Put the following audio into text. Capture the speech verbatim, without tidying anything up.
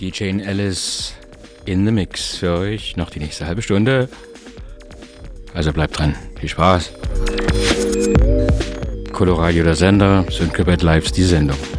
D J Alice in the Mix für euch. Noch die nächste halbe Stunde. Also bleibt dran. Viel Spaß. Coloradio der Sender, Syncopat Lives die Sendung.